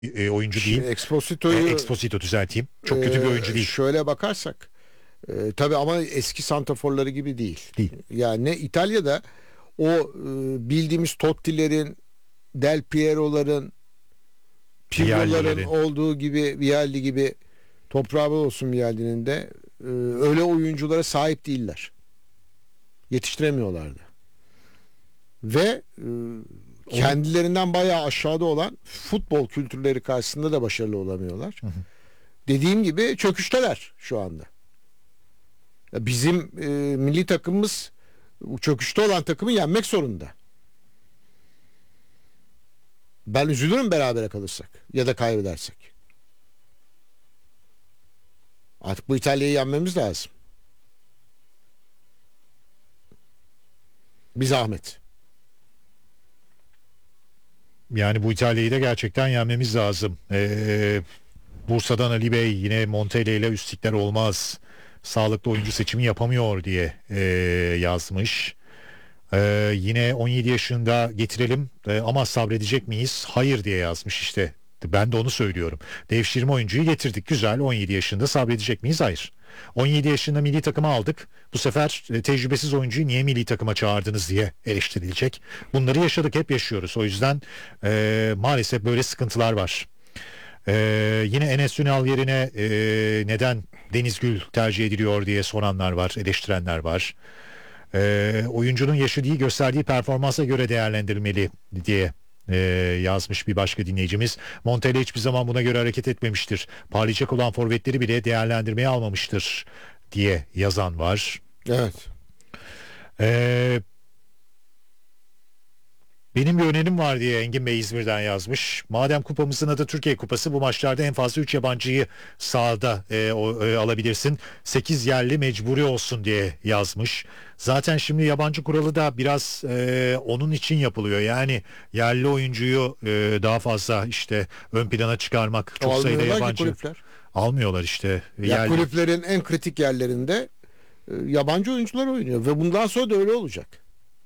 oyuncu değil. Exposito düzelteyim. Çok kötü bir oyuncu değil. Şöyle bakarsak tabii ama eski santraforları gibi değil. Değil. Yani İtalya'da o bildiğimiz Totti'lerin, Del Piero'ların, Pirlo'ların olduğu gibi, Vialli gibi, toprağı bol olsun Vialli'nin de, öyle oyunculara sahip değiller. Yetiştiremiyorlardı. Ve kendilerinden bayağı aşağıda olan futbol kültürleri karşısında da başarılı olamıyorlar. Hı hı. Dediğim gibi çöküşteler şu anda. Bizim milli takımımız çöküşte olan takımı yenmek zorunda. Ben üzülürüm berabere kalırsak ya da kaybedersek. Artık bu İtalya'yı yenmemiz lazım. Bir zahmet. Yani bu İtalya'yı da gerçekten yenmemiz lazım. Bursa'dan Ali Bey yine Montella ile üstlükler olmaz. Sağlıklı oyuncu seçimi yapamıyor diye yazmış. Yine 17 yaşında getirelim ama sabredecek miyiz? Hayır diye yazmış işte. Ben de onu söylüyorum. Devşirme oyuncuyu getirdik. Güzel, 17 yaşında sabredecek miyiz? Hayır. 17 yaşında milli takıma aldık. Bu sefer tecrübesiz oyuncuyu niye milli takıma çağırdınız diye eleştirilecek. Bunları yaşadık, hep yaşıyoruz. O yüzden maalesef böyle sıkıntılar var. Yine Enes Ünal yerine neden Deniz Gül tercih ediliyor diye soranlar var, eleştirenler var. Oyuncunun yaşı değil, gösterdiği performansa göre değerlendirilmeli diye yazmış bir başka dinleyicimiz. Montella hiçbir zaman buna göre hareket etmemiştir. Parlayacak olan forvetleri bile değerlendirmeye almamıştır diye yazan var. Evet. Benim bir önerim var diye Engin Bey İzmir'den yazmış. Madem kupamızın adı Türkiye Kupası, bu maçlarda en fazla 3 yabancıyı sahada alabilirsin. 8 yerli mecburi olsun diye yazmış. Zaten şimdi yabancı kuralı da biraz onun için yapılıyor. Yani yerli oyuncuyu daha fazla işte ön plana çıkarmak. Çok sayıda yabancı. Almıyorlar işte. Ya kulüplerin en kritik yerlerinde yabancı oyuncular oynuyor ve bundan sonra da öyle olacak.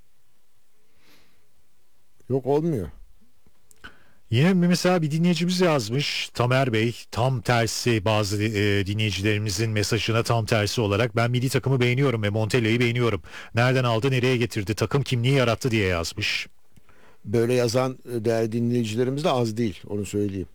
Yok, olmuyor. Yine mesela bir dinleyicimiz yazmış, Tamer Bey, tam tersi bazı dinleyicilerimizin mesajına tam tersi olarak ben milli takımı beğeniyorum ve Montella'yı beğeniyorum. Nereden aldı, nereye getirdi, takım kimliği yarattı diye yazmış. Böyle yazan değerli dinleyicilerimiz de az değil, onu söyleyeyim.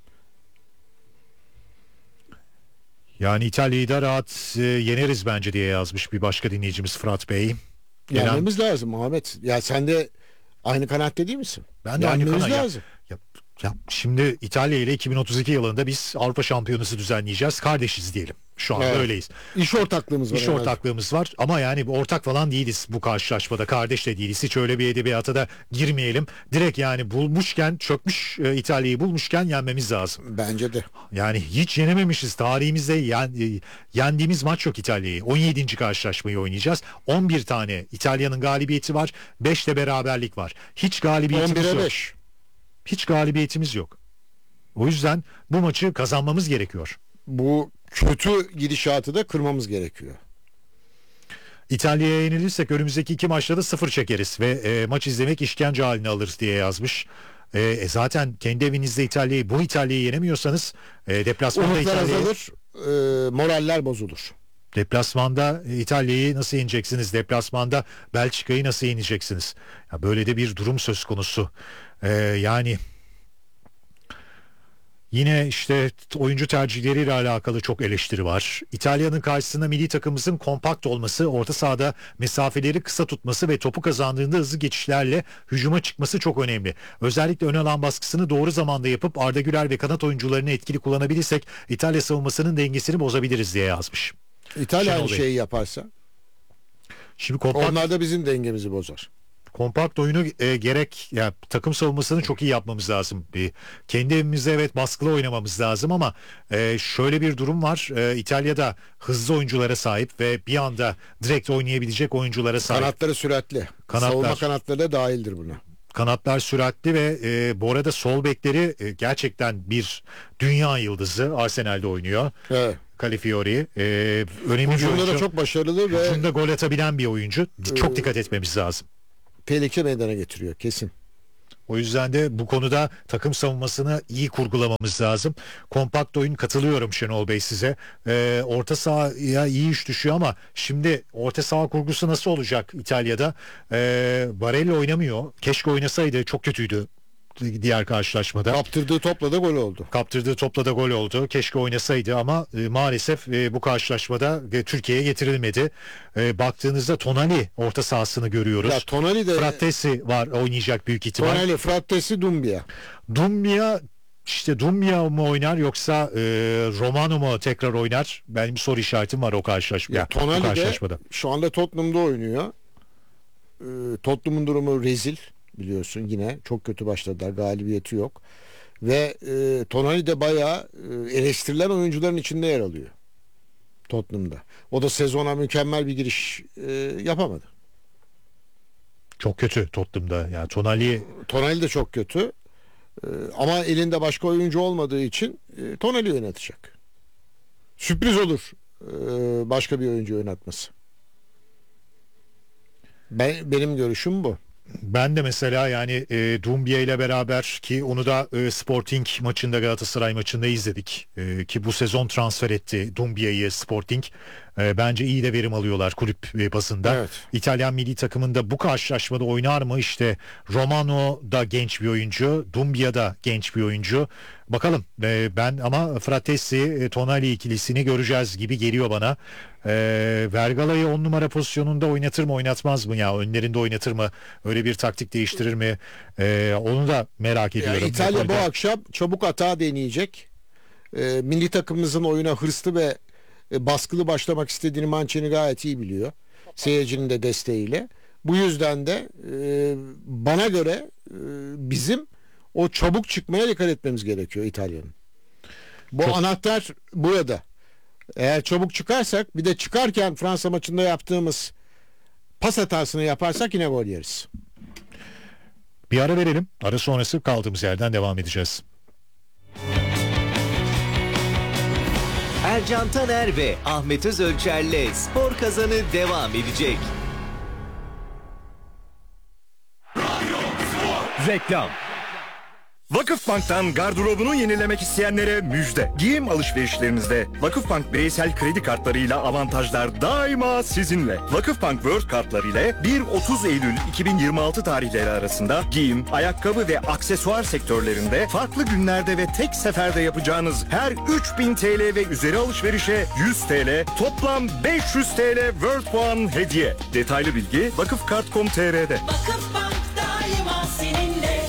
Yani İtalya'yı da rahat yeneriz bence diye yazmış bir başka dinleyicimiz Fırat Bey. Yenmemiz lazım Ahmet. Ya sen de aynı kanatta değil misin? Ben de aynı kanatta. Ya şimdi İtalya ile 2032 yılında biz Avrupa Şampiyonası düzenleyeceğiz. Kardeşiz diyelim. Şu anda öyleyiz. İş ortaklığımız var. İş ortaklığımız var ama yani ortak falan değiliz bu karşılaşmada. Kardeş de değiliz. Hiç öyle bir edebiyata da girmeyelim. Direkt yani bulmuşken, çökmüş İtalya'yı bulmuşken yenmemiz lazım. Bence de. Yani hiç yenememişiz. Tarihimizde yendiğimiz maç yok İtalya'yı. 17. karşılaşmayı oynayacağız. 11 tane İtalya'nın galibiyeti var. 5 de beraberlik var. Hiç galibiyetimiz yok. 5. Hiç galibiyetimiz yok. O yüzden bu maçı kazanmamız gerekiyor. Bu kötü gidişatı da kırmamız gerekiyor. İtalya'ya yenilirsek önümüzdeki 2 maçta da 0 çekeriz ve maç izlemek işkence haline alırız diye yazmış. Zaten kendi evinizde bu İtalya'yı yenemiyorsanız deplasmanda İtalya'yı azalır, moraller bozulur. Deplasmanda İtalya'yı nasıl yeneceksiniz? Deplasmanda Belçika'yı nasıl yeneceksiniz? Ya böyle de bir durum söz konusu. Yani yine işte oyuncu tercihleriyle alakalı çok eleştiri var. İtalya'nın karşısında milli takımımızın kompakt olması, orta sahada mesafeleri kısa tutması ve topu kazandığında hızlı geçişlerle hücuma çıkması çok önemli. Özellikle ön alan baskısını doğru zamanda yapıp Arda Güler ve kanat oyuncularını etkili kullanabilirsek İtalya savunmasının dengesini bozabiliriz diye yazmış. İtalya aynı şeyi yaparsa şimdi onlar da bizim dengemizi bozar. Kompakt oyunu gerek yani takım savunmasını çok iyi yapmamız lazım. Kendi evimizde evet baskılı oynamamız lazım ama şöyle bir durum var. İtalya'da hızlı oyunculara sahip ve bir anda direkt oynayabilecek oyunculara sahip. Kanatları süratli. Savunma kanatları da dahildir buna. Kanatlar süratli ve bu arada sol bekleri gerçekten bir dünya yıldızı. Arsenal'de oynuyor. Evet. Calafiori. Önemli bir oyuncu. da çok başarılı ve hücumda gol atabilen bir oyuncu. Çok dikkat etmemiz lazım. Tehlike meydana getiriyor kesin. O yüzden de bu konuda takım savunmasını iyi kurgulamamız lazım. Kompakt oyun, katılıyorum Şenol Bey size. Orta sahaya iyi iş düşüyor ama şimdi orta saha kurgusu nasıl olacak İtalya'da? Barella oynamıyor. Keşke oynasaydı, çok kötüydü diğer karşılaşmada. Kaptırdığı topla da gol oldu. Kaptırdığı topla da gol oldu. Keşke oynasaydı ama maalesef bu karşılaşmada Türkiye'ye getirilmedi. Baktığınızda Tonali orta sahasını görüyoruz. Ya Tonali de Frattesi var, oynayacak büyük ihtimal. Tonali, Frattesi, Dumbia. Dumbia mı oynar yoksa Romano mu tekrar oynar? Benim bir soru işaretim var o Ya Tonali de şu anda Tottenham'da oynuyor. Tottenham'ın durumu rezil, biliyorsun, yine çok kötü başladılar, galibiyeti yok ve Tonali de bayağı eleştirilen oyuncuların içinde yer alıyor Tottenham'da. O da sezona mükemmel bir giriş yapamadı. Çok kötü Tottenham'da. Yani Tonali de çok kötü. Ama elinde başka oyuncu olmadığı için Tonali oynatacak. Sürpriz olur başka bir oyuncu oynatması. Benim görüşüm bu. Ben de mesela yani Doumbia ile beraber, ki onu da Sporting maçında, Galatasaray maçında izledik. Ki bu sezon transfer etti Doumbia'yı Sporting. Bence iyi de verim alıyorlar kulüp bazında. Evet. İtalyan milli takımında bu karşılaşmada oynar mı? İşte Romano da genç bir oyuncu, Doumbia da genç bir oyuncu. Bakalım, ben ama Frattesi Tonali ikilisini göreceğiz gibi geliyor bana. Vergala'yı 10 numara pozisyonunda oynatır mı, oynatmaz mı ya? Önlerinde oynatır mı? Öyle bir taktik değiştirir mi? Onu da merak ediyorum. İtalya bu akşam çabuk atağa deneyecek. Milli takımımızın oyuna hırslı ve baskılı başlamak istediğini Mancini gayet iyi biliyor. Seyircinin de desteğiyle. Bu yüzden de bana göre bizim o çabuk çıkmaya dikkat etmemiz gerekiyor İtalya'nın. Anahtar burada. Eğer çabuk çıkarsak, bir de çıkarken Fransa maçında yaptığımız pas hatasını yaparsak yine gol yeriz. Bir ara verelim. Ara sonrası kaldığımız yerden devam edeceğiz. Ercan Taner ve Ahmet Özölçer'le Spor Kazanı devam edecek. Reklam. Vakıfbank'tan gardırobunu yenilemek isteyenlere müjde. Giyim alışverişlerinizde Vakıfbank bireysel kredi kartlarıyla avantajlar daima sizinle. Vakıfbank World kartları ile 1-30 Eylül 2026 tarihleri arasında giyim, ayakkabı ve aksesuar sektörlerinde farklı günlerde ve tek seferde yapacağınız her 3000 TL ve üzeri alışverişe 100 TL, toplam 500 TL World puan hediye. Detaylı bilgi vakıfkart.com.tr'de. Vakıfbank daima seninle.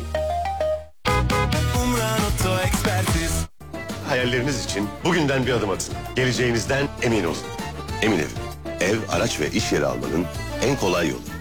Hayalleriniz için bugünden bir adım atın. Geleceğinizden emin olun. Emin Ev. Ev, araç ve iş yeri almanın en kolay yolu.